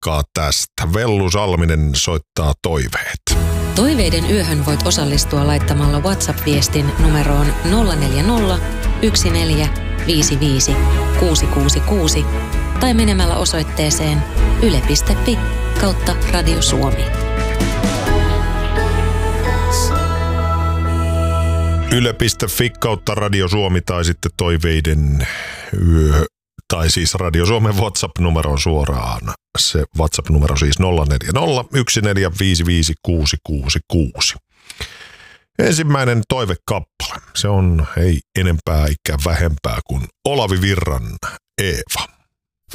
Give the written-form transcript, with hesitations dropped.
jatkaa tästä. Vellu Salminen soittaa toiveet. Toiveiden yöhön voit osallistua laittamalla WhatsApp-viestin numeroon 040 1455 666 tai menemällä osoitteeseen yle.fi/Radio Suomi. Yle.fi/Radio Suomi tai sitten toiveiden yö, tai siis Radio Suomen WhatsApp-numero suoraan. Se WhatsApp-numero siis 040 1455 666. Ensimmäinen toivekappale. Se on ei enempää eikä vähempää kuin Olavi Virran Eeva.